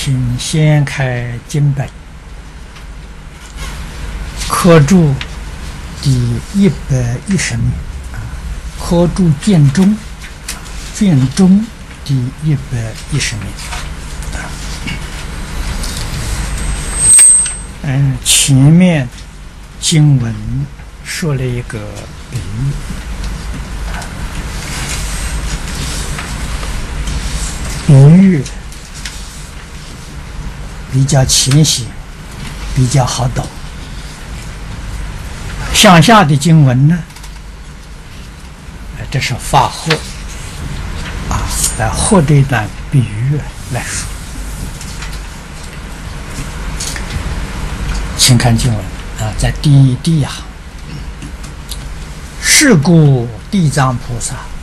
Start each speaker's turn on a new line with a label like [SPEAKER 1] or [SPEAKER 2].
[SPEAKER 1] 请掀开经本，刻注第110面，刻注卷中，卷中第110面。前面经文说了一个比喻，比喻比较浅显，比较好懂。向下的经文呢，这是法和来和这段比喻来说。请看经文在第一行，是故地藏菩萨